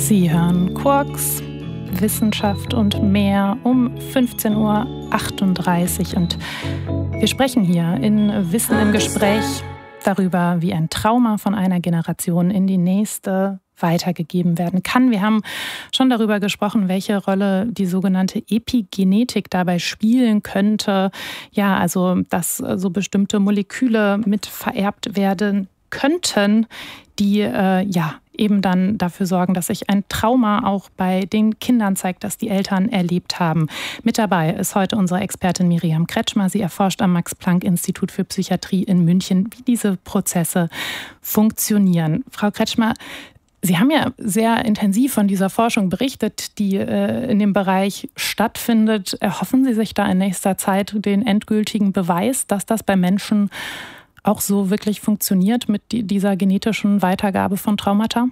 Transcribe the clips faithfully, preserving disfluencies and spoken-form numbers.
Sie hören Quarks, Wissenschaft und mehr um fünfzehn Uhr achtunddreißig und wir sprechen hier in Wissen im Gespräch darüber, wie ein Trauma von einer Generation in die nächste weitergegeben werden kann. Wir haben schon darüber gesprochen, welche Rolle die sogenannte Epigenetik dabei spielen könnte. Ja, also dass so bestimmte Moleküle mit vererbt werden könnten, die äh, ja eben dann dafür sorgen, dass sich ein Trauma auch bei den Kindern zeigt, das die Eltern erlebt haben. Mit dabei ist heute unsere Expertin Miriam Kretschmer. Sie erforscht am Max-Planck-Institut für Psychiatrie in München, wie diese Prozesse funktionieren. Frau Kretschmer, Sie haben ja sehr intensiv von dieser Forschung berichtet, die äh, in dem Bereich stattfindet. Erhoffen Sie sich da in nächster Zeit den endgültigen Beweis, dass das bei Menschen auch so wirklich funktioniert mit dieser genetischen Weitergabe von Traumata?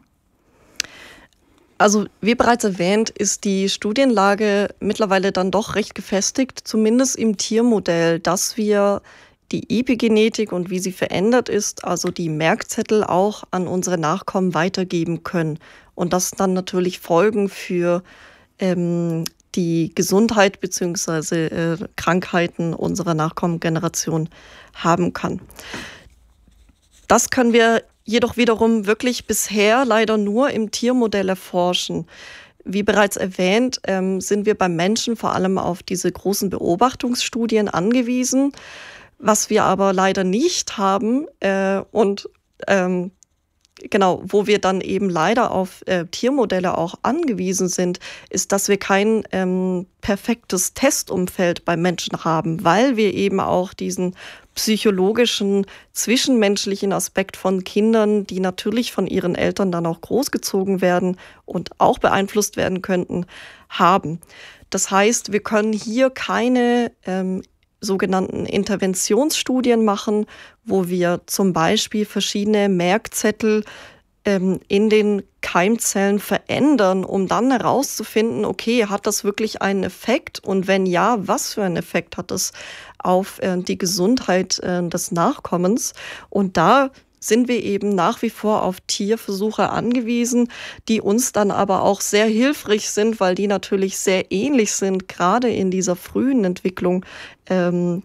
Also wie bereits erwähnt, ist die Studienlage mittlerweile dann doch recht gefestigt, zumindest im Tiermodell, dass wir die Epigenetik und wie sie verändert ist, also die Merkzettel auch an unsere Nachkommen weitergeben können. Und das dann natürlich Folgen für ähm, die Gesundheit bzw. Äh, Krankheiten unserer Nachkommengeneration haben kann. Das können wir jedoch wiederum wirklich bisher leider nur im Tiermodell erforschen. Wie bereits erwähnt, ähm, sind wir beim Menschen vor allem auf diese großen Beobachtungsstudien angewiesen. Was wir aber leider nicht haben äh, und ähm, genau, wo wir dann eben leider auf äh, Tiermodelle auch angewiesen sind, ist, dass wir kein ähm, perfektes Testumfeld beim Menschen haben, weil wir eben auch diesen psychologischen, zwischenmenschlichen Aspekt von Kindern, die natürlich von ihren Eltern dann auch großgezogen werden und auch beeinflusst werden könnten, haben. Das heißt, wir können hier keine ähm, sogenannten Interventionsstudien machen, wo wir zum Beispiel verschiedene Merkzettel ähm, in den Keimzellen verändern, um dann herauszufinden, okay, hat das wirklich einen Effekt? Und wenn ja, was für einen Effekt hat das auf äh, die Gesundheit äh, des Nachkommens? Und da sind wir eben nach wie vor auf Tierversuche angewiesen, die uns dann aber auch sehr hilfreich sind, weil die natürlich sehr ähnlich sind, gerade in dieser frühen Entwicklung ähm,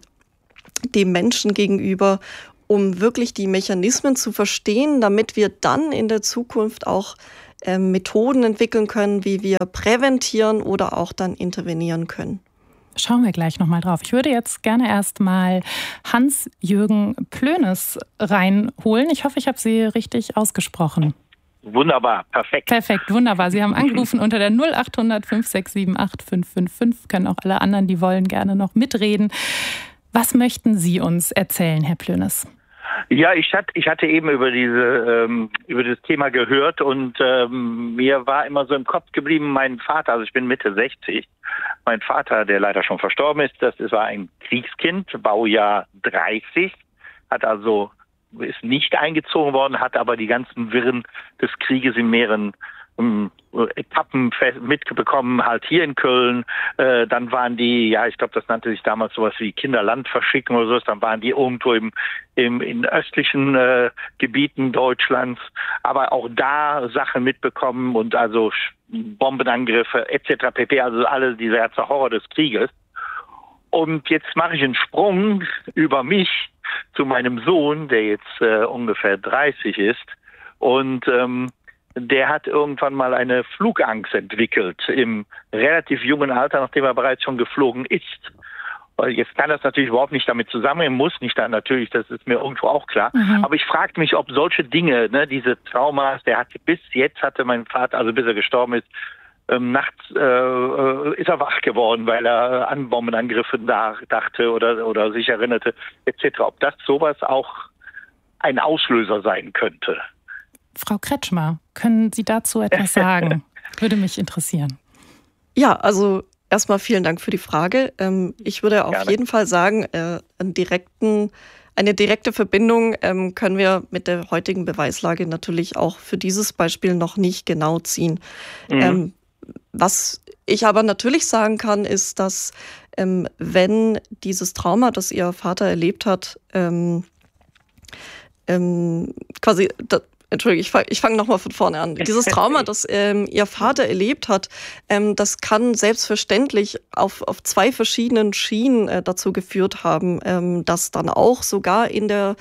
dem Menschen gegenüber, um wirklich die Mechanismen zu verstehen, damit wir dann in der Zukunft auch äh, Methoden entwickeln können, wie wir präventieren oder auch dann intervenieren können. Schauen wir gleich nochmal drauf. Ich würde jetzt gerne erstmal Hans-Jürgen Plönes reinholen. Ich hoffe, ich habe Sie richtig ausgesprochen. Wunderbar, perfekt. Perfekt, wunderbar. Sie haben angerufen unter der null acht hundert fünf sechs sieben acht fünf fünf fünf. Können auch alle anderen, die wollen, gerne noch mitreden. Was möchten Sie uns erzählen, Herr Plönes? Ja, ich hatte, ich hatte eben über diese ähm, über das Thema gehört und ähm, mir war immer so im Kopf geblieben, mein Vater, also ich bin Mitte sechzig, mein Vater, der leider schon verstorben ist, das war ein Kriegskind, Baujahr dreißig, hat also ist nicht eingezogen worden, hat aber die ganzen Wirren des Krieges in mehreren um, Etappen mitbekommen, halt hier in Köln. Äh, dann waren die, ja, ich glaube, das nannte sich damals sowas wie Kinderland verschicken oder so. Dann waren die irgendwo im, im in östlichen äh, Gebieten Deutschlands, aber auch da Sachen mitbekommen und also Bombenangriffe et cetera pp. Also alle diese ganze Horror des Krieges. Und jetzt mache ich einen Sprung über mich zu meinem Sohn, der jetzt äh, ungefähr dreißig ist und ähm, der hat irgendwann mal eine Flugangst entwickelt im relativ jungen Alter, nachdem er bereits schon geflogen ist. Jetzt kann das natürlich überhaupt nicht damit zusammenhängen, muss nicht dann natürlich, das ist mir irgendwo auch klar. Mhm. Aber ich frage mich, ob solche Dinge, ne, diese Traumas, der hatte bis jetzt hatte mein Vater, also bis er gestorben ist, ähm, nachts äh, ist er wach geworden, weil er an Bombenangriffe da dachte oder oder sich erinnerte, et cetera. Ob das sowas auch ein Auslöser sein könnte. Frau Kretschmer, können Sie dazu etwas sagen? Würde mich interessieren. Ja, also erstmal vielen Dank für die Frage. Ich würde auf Gerne. jeden Fall sagen, einen direkten, eine direkte Verbindung können wir mit der heutigen Beweislage natürlich auch für dieses Beispiel noch nicht genau ziehen. Mhm. Was ich aber natürlich sagen kann, ist, dass wenn dieses Trauma, das Ihr Vater erlebt hat, ähm, quasi Entschuldigung, ich fange ich fang nochmal von vorne an. Dieses Trauma, das ähm, Ihr Vater erlebt hat, ähm, das kann selbstverständlich auf, auf zwei verschiedenen Schienen äh, dazu geführt haben, ähm, dass dann auch sogar in der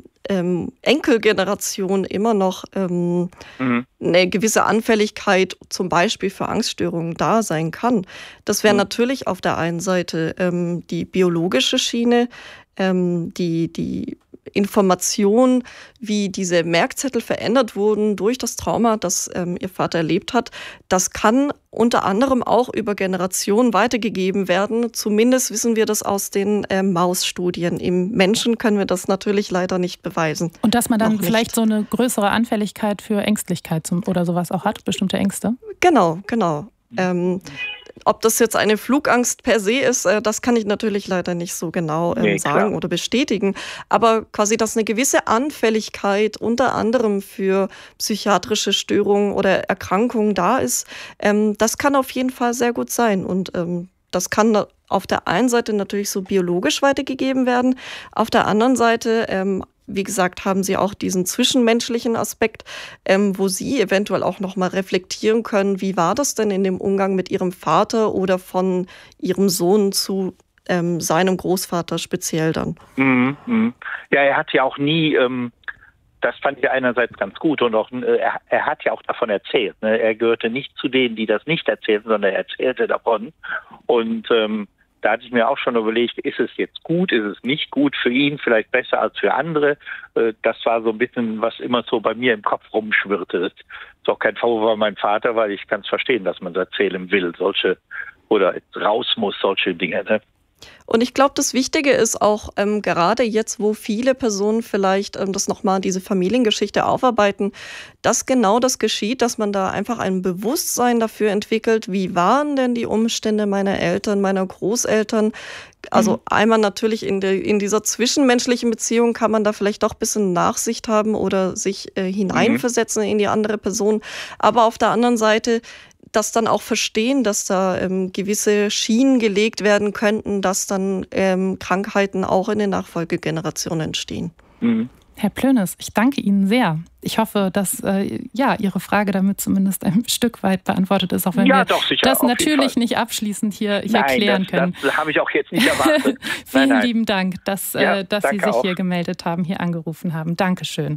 ähm, Enkelgeneration immer noch ähm, mhm. eine gewisse Anfälligkeit zum Beispiel für Angststörungen da sein kann. Das wäre mhm. natürlich auf der einen Seite ähm, die biologische Schiene, ähm, die, die Information, wie diese Merkzettel verändert wurden durch das Trauma, das ähm, Ihr Vater erlebt hat, das kann unter anderem auch über Generationen weitergegeben werden. Zumindest wissen wir das aus den äh, Mausstudien. Im Menschen können wir das natürlich leider nicht beweisen. Und dass man dann vielleicht so eine größere Anfälligkeit für Ängstlichkeit zum, oder sowas auch hat, bestimmte Ängste? Genau, genau. Ähm, Ob das jetzt eine Flugangst per se ist, das kann ich natürlich leider nicht so genau ähm, nee, sagen klar. oder bestätigen. Aber quasi, dass eine gewisse Anfälligkeit unter anderem für psychiatrische Störungen oder Erkrankungen da ist, ähm, das kann auf jeden Fall sehr gut sein. Und ähm, das kann auf der einen Seite natürlich so biologisch weitergegeben werden, auf der anderen Seite ähm, wie gesagt, haben Sie auch diesen zwischenmenschlichen Aspekt, ähm, wo Sie eventuell auch noch mal reflektieren können, wie war das denn in dem Umgang mit Ihrem Vater oder von Ihrem Sohn zu ähm, seinem Großvater speziell dann? Mhm, mh. Ja, er hat ja auch nie, ähm, das fand ich einerseits ganz gut und auch, äh, er, er hat ja auch davon erzählt. Ne? Er gehörte nicht zu denen, die das nicht erzählten, sondern er erzählte davon. Und ähm, da hatte ich mir auch schon überlegt, ist es jetzt gut, ist es nicht gut für ihn, vielleicht besser als für andere. Das war so ein bisschen, was immer so bei mir im Kopf rumschwirrte. Das ist auch kein Vorwurf an meinen Vater, weil ich kann es verstehen, dass man es erzählen will, solche, oder raus muss, solche Dinge. Ne? Und ich glaube, das Wichtige ist auch, ähm, gerade jetzt, wo viele Personen vielleicht ähm, das nochmal, diese Familiengeschichte aufarbeiten, dass genau das geschieht, dass man da einfach ein Bewusstsein dafür entwickelt, wie waren denn die Umstände meiner Eltern, meiner Großeltern. Also mhm. einmal natürlich in, der, in dieser zwischenmenschlichen Beziehung kann man da vielleicht doch ein bisschen Nachsicht haben oder sich äh, hineinversetzen mhm. in die andere Person. Aber auf der anderen Seite das dann auch verstehen, dass da ähm, gewisse Schienen gelegt werden könnten, dass dann ähm, Krankheiten auch in den Nachfolgegenerationen entstehen. Mhm. Herr Plönes, ich danke Ihnen sehr. Ich hoffe, dass äh, ja, Ihre Frage damit zumindest ein Stück weit beantwortet ist, auch wenn ja, wir doch, sicher, das natürlich nicht abschließend hier, hier nein, erklären das, können. Das habe ich auch jetzt nicht erwartet. Vielen nein, nein. lieben Dank, dass, ja, äh, dass Sie sich auch. hier gemeldet haben, hier angerufen haben. Dankeschön.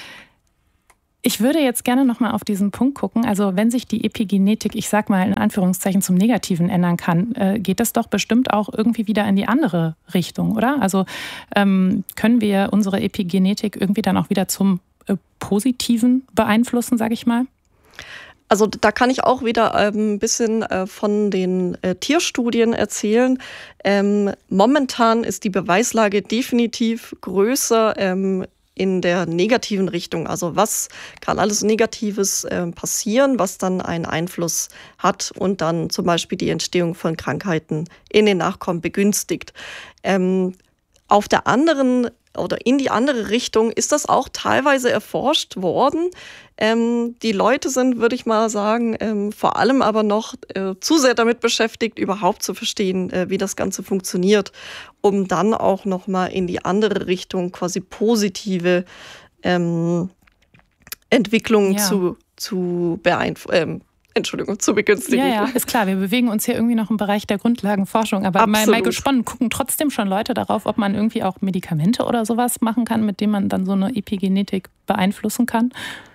Ich würde jetzt gerne noch mal auf diesen Punkt gucken. Also wenn sich die Epigenetik, ich sag mal in Anführungszeichen, zum Negativen ändern kann, äh, geht das doch bestimmt auch irgendwie wieder in die andere Richtung, oder? Also ähm, können wir unsere Epigenetik irgendwie dann auch wieder zum äh, Positiven beeinflussen, sage ich mal? Also da kann ich auch wieder ein bisschen von den Tierstudien erzählen. Ähm, momentan ist die Beweislage definitiv größer ähm, in der negativen Richtung. Also was kann alles Negatives äh, passieren, was dann einen Einfluss hat und dann zum Beispiel die Entstehung von Krankheiten in den Nachkommen begünstigt. Ähm, auf der anderen oder in die andere Richtung ist das auch teilweise erforscht worden. Ähm, die Leute sind, würde ich mal sagen, ähm, vor allem aber noch äh, zu sehr damit beschäftigt, überhaupt zu verstehen, äh, wie das Ganze funktioniert, um dann auch nochmal in die andere Richtung quasi positive ähm, Entwicklungen ja. zu, zu beeinflussen. Entschuldigung, zu begünstigen. Ja, ja, ist klar. Wir bewegen uns hier irgendwie noch im Bereich der Grundlagenforschung. Aber mal, mal gespannt, gucken trotzdem schon Leute darauf, ob man irgendwie auch Medikamente oder sowas machen kann, mit denen man dann so eine Epigenetik beeinflussen kann?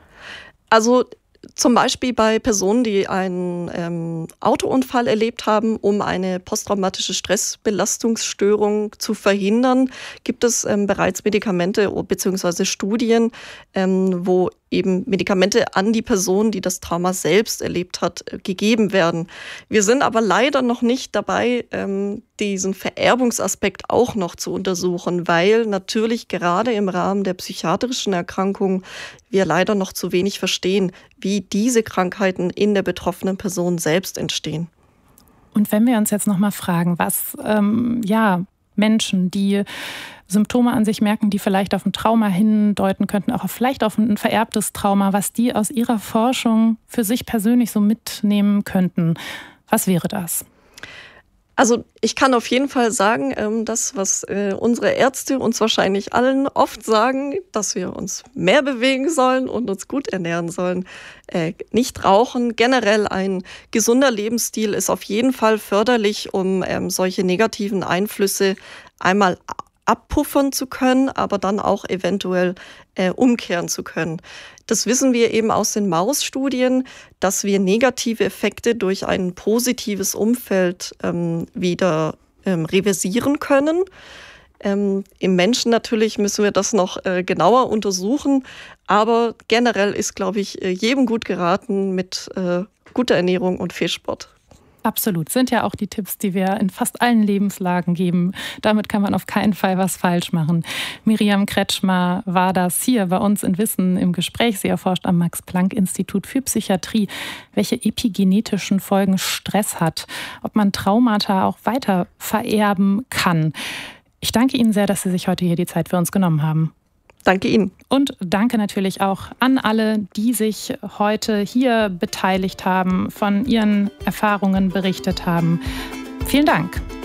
Also zum Beispiel bei Personen, die einen ähm, Autounfall erlebt haben, um eine posttraumatische Stressbelastungsstörung zu verhindern, gibt es ähm, bereits Medikamente bzw. Studien, ähm, wo eben Medikamente an die Person, die das Trauma selbst erlebt hat, gegeben werden. Wir sind aber leider noch nicht dabei, ähm, diesen Vererbungsaspekt auch noch zu untersuchen, weil natürlich gerade im Rahmen der psychiatrischen Erkrankungen wir leider noch zu wenig verstehen, wie diese Krankheiten in der betroffenen Person selbst entstehen. Und wenn wir uns jetzt noch mal fragen, was ähm, ja Menschen, die Symptome an sich merken, die vielleicht auf ein Trauma hindeuten könnten, auch vielleicht auf ein vererbtes Trauma, was die aus ihrer Forschung für sich persönlich so mitnehmen könnten. Was wäre das? Also ich kann auf jeden Fall sagen, ähm, das, was äh, unsere Ärzte uns wahrscheinlich allen oft sagen, dass wir uns mehr bewegen sollen und uns gut ernähren sollen. Äh, nicht rauchen, generell ein gesunder Lebensstil ist auf jeden Fall förderlich, um ähm, solche negativen Einflüsse einmal abpuffern zu können, aber dann auch eventuell äh, umkehren zu können. Das wissen wir eben aus den Mausstudien, dass wir negative Effekte durch ein positives Umfeld ähm, wieder ähm, reversieren können. Ähm, Im Menschen natürlich müssen wir das noch äh, genauer untersuchen, aber generell ist, glaube ich, jedem gut geraten mit äh, guter Ernährung und viel Sport. Absolut. Sind ja auch die Tipps, die wir in fast allen Lebenslagen geben. Damit kann man auf keinen Fall was falsch machen. Miriam Kretschmer war das hier bei uns in Wissen im Gespräch. Sie erforscht am Max-Planck-Institut für Psychiatrie, welche epigenetischen Folgen Stress hat, ob man Traumata auch weiter vererben kann. Ich danke Ihnen sehr, dass Sie sich heute hier die Zeit für uns genommen haben. Danke Ihnen. Und danke natürlich auch an alle, die sich heute hier beteiligt haben, von ihren Erfahrungen berichtet haben. Vielen Dank.